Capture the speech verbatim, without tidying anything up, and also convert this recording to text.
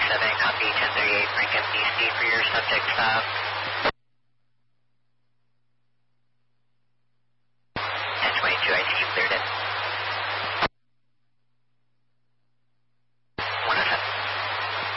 seven, copy ten thirty-eight, Frank M D C for your subject stop.